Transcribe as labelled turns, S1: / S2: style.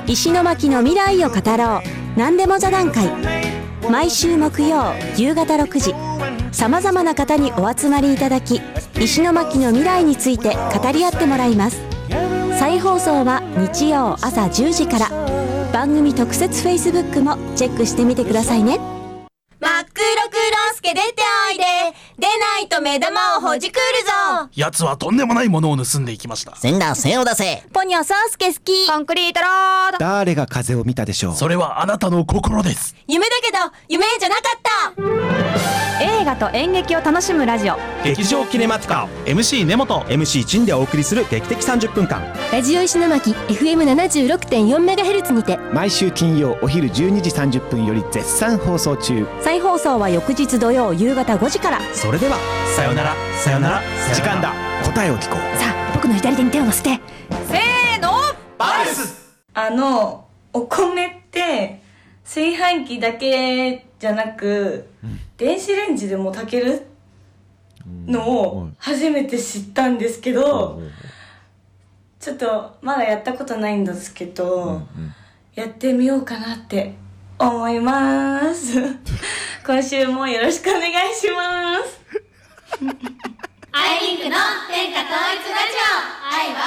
S1: 石巻の未来を語ろう、何でも座談会。毎週木曜夕方6時、さまざまな方にお集まりいただき、石巻の未来について語り合ってもらいます。再放送は日曜朝10時から。番組特設 Facebook もチェックしてみてくださいね。
S2: 真っ黒クロスケ出ておいで、出ないと目玉をほじくるぞ。
S3: 奴はとんでもないものを盗んでいきました。
S4: せんだ、線を出せ。
S1: ポニョソースケ好き。
S2: コンクリートロード。
S5: 誰が風を見たでしょう。
S3: それはあなたの心です。
S2: 夢だけど夢じゃなかった。
S6: 映画と演劇を楽しむラジオ、
S7: 劇場キネマティカ MC 根本 MC 陳でお送りする劇的30分間。
S8: ラジオ石巻 FM76.4MHz にて
S5: 毎週金曜お昼12時30分より絶賛放送中。
S1: 再放送は翌日土曜夕方5時から。
S7: それではさよならさよなら。
S5: 時間だ、答えを聞こう。
S8: さあ僕の左手に手を乗せて。
S2: せーの、
S7: バイス。
S9: お米って炊飯器だけじゃなく、電子レンジでも炊けるのを初めて知ったんですけど、ちょっとまだやったことないんですけど、やってみようかなって思います今週もよろしくお願いします
S2: アイリンクの天下統一ラジオ、愛は